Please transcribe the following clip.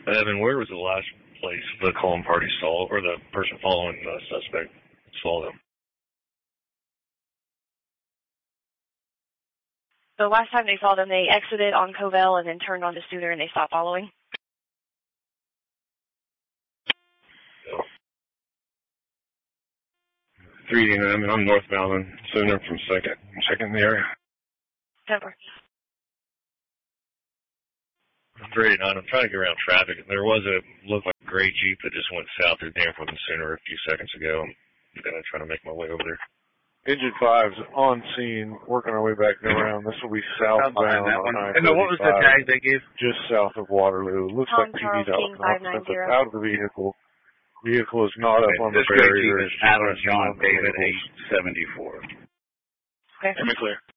Evan, where was the last place the calling party saw, or the person following the suspect saw them? The last time they saw them, they exited on Covell and then turned onto Sooner and they stopped following. I'm northbound on Sooner from second in the area. Temper. 389, I'm trying to get around traffic. There was looked like a gray Jeep that just went south through Danforth and Sooner a few seconds ago. I'm going to try to make my way over there. Engine 5's on scene, working our way back around. This will be southbound on I-35. And what was the tag they gave? Just south of Waterloo. Looks Tom like Charles PD's King 590. out of the vehicle. Vehicle is not up on the barrier. Alan John David 874. Okay. Let me clear.